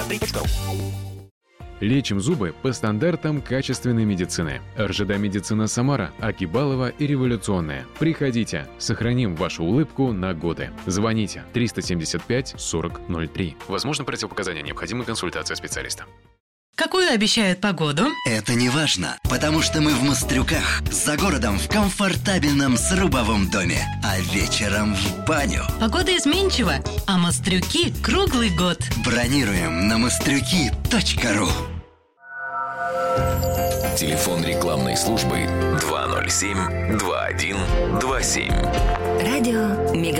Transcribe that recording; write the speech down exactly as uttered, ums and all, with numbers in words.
три точка ру. Лечим зубы по стандартам качественной медицины. РЖД Медицина Самара, Акибалова и Революционная. Приходите, сохраним вашу улыбку на годы. Звоните триста семьдесят пять сорок ноль три. Возможно, противопоказания, необходима консультация специалиста. Какую обещают погоду? Это не важно, потому что мы в Мострюках, за городом в комфортабельном срубовом доме, а вечером в баню. Погода изменчива, а Мострюки круглый год. Бронируем на мострюки точка ру. Телефон рекламной службы два ноль семь два один два семь. Радио Мега.